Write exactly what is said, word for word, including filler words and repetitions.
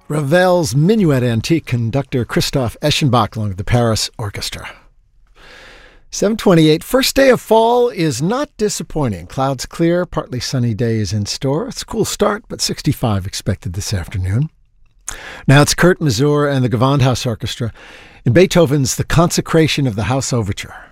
Ravel's Minuet Antique conductor Christoph Eschenbach along with the Paris Orchestra. seven twenty-eight. First day of fall is not disappointing. Clouds clear, partly sunny days in store. It's a cool start, but sixty-five expected this afternoon. Now it's Kurt Masur and the Gewandhaus Orchestra in Beethoven's The Consecration of the House Overture.